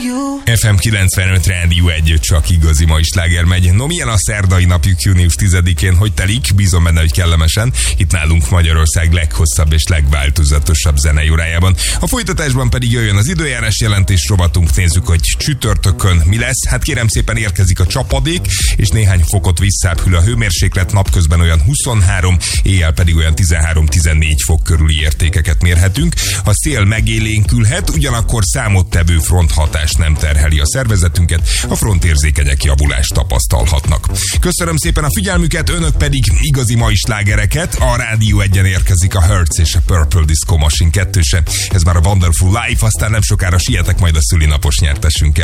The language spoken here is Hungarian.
FM 95 Rádió 1, csak igazi mai sláger megy. No, milyen a szerdai napjuk június 10-én, hogy telik? Bízom benne, hogy kellemesen. Itt nálunk Magyarország leghosszabb és legváltozatosabb zenei órájában. A folytatásban pedig jöjjön az időjárás jelentés rovatunk. Nézzük, hogy csütörtökön mi lesz. Hát kérem szépen, érkezik a csapadék, és néhány fokot visszáphűl a hőmérséklet. Napközben olyan 23, éjjel pedig olyan 13-14 fok körüli értékeket mérhetünk. A szél megélénkülhet, ugyanakkor számottevő fronthatás nem terheli a szervezetünket, a frontérzékenyek javulást tapasztalhatnak. Köszönöm szépen a figyelmüket, önök pedig igazi mai slágereket. A Rádió 1-en érkezik a Hertz és a Purple Disco Machine 2-se. Ez már a Wonderful Life, aztán nem sokára sietek majd a szülinapos nyertesünkkel.